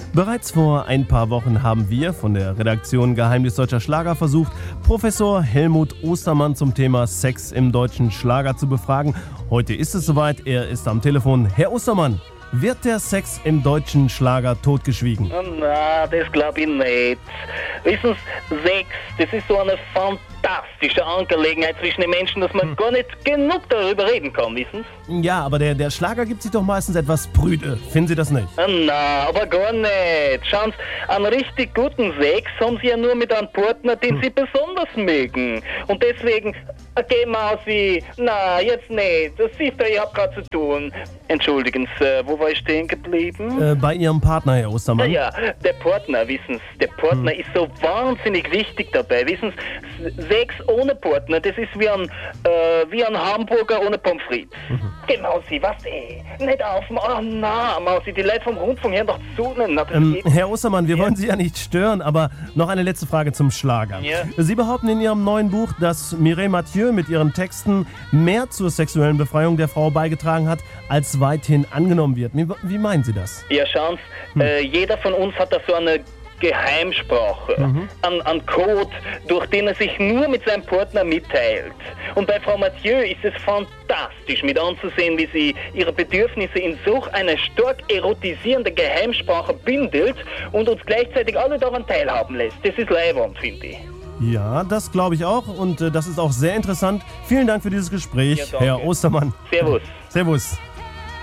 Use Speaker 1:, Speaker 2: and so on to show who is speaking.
Speaker 1: Bereits vor ein paar Wochen haben wir von der Redaktion Geheimnis deutscher Schlager versucht, Professor Helmut Ostermann zum Thema Sex im deutschen Schlager zu befragen. Heute ist es soweit, er ist am Telefon. Herr Ostermann, wird der Sex im deutschen Schlager totgeschwiegen?
Speaker 2: Na, das glaube ich nicht. Wissen Sie, Sex, das ist so eine fantastische Angelegenheit zwischen den Menschen, dass man gar nicht genug darüber reden kann, wissen Sie?
Speaker 1: Ja, aber der Schlager gibt sich doch meistens etwas prüde. Finden Sie das nicht?
Speaker 2: Na, aber gar nicht. Schauen Sie, einen richtig guten Sex haben Sie ja nur mit einem Partner, den Sie besonders mögen. Und deswegen, geh Mausi, na, jetzt nicht. Das siehst du, ich hab grad zu tun. Entschuldigen Sie, wo war ich stehen geblieben?
Speaker 1: Bei Ihrem Partner, Herr Ostermann.
Speaker 2: Ja, der Partner, wissen Sie, der Partner ist so wahnsinnig wichtig dabei. Wissen Sie, Sex ohne Partner, das ist wie ein Hamburger ohne Pommes frites. Geh Mausi, was nicht auf, oh na, Mausi, die Leute vom Rundfunk hören doch zu. Na,
Speaker 1: Herr Ostermann, wir wollen Sie ja nicht stören, aber noch eine letzte Frage zum Schlager.
Speaker 2: Ja.
Speaker 1: Sie behaupten in Ihrem neuen Buch, dass Mireille Mathieu mit ihren Texten mehr zur sexuellen Befreiung der Frau beigetragen hat, als weithin angenommen wird. Wie meinen Sie das?
Speaker 2: Ja, schauen Sie, jeder von uns hat da so eine Geheimsprache, an Code, durch den er sich nur mit seinem Partner mitteilt. Und bei Frau Mathieu ist es fantastisch mit anzusehen, wie sie ihre Bedürfnisse in so eine stark erotisierende Geheimsprache bündelt und uns gleichzeitig alle daran teilhaben lässt. Das ist leiwand, finde ich.
Speaker 1: Ja, das glaube ich auch und das ist auch sehr interessant. Vielen Dank für dieses Gespräch,
Speaker 2: Ja, danke.
Speaker 1: Herr Ostermann.
Speaker 2: Servus.
Speaker 1: Servus.